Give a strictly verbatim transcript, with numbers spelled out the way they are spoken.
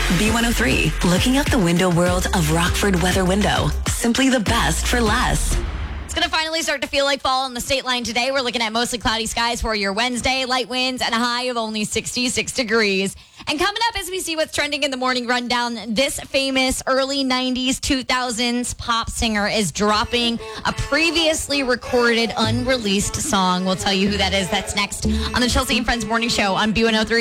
B one oh three, looking out the window world of Rockford Weather Window. Simply the best for less. It's going to finally start to feel like fall on the state line today. We're looking at mostly cloudy skies for your Wednesday, light winds, and a high of only sixty-six degrees. And coming up as we see what's trending in the morning rundown, this famous early nineties, two thousands pop singer is dropping a previously recorded, unreleased song. We'll tell you who that is. That's next on the Chelsea and Friends Morning Show on B one oh three.